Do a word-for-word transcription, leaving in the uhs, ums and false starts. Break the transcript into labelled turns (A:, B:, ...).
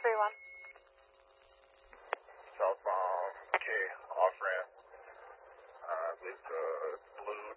A: three one.
B: Southbound, okay, off ramp. Uh, I believe the blue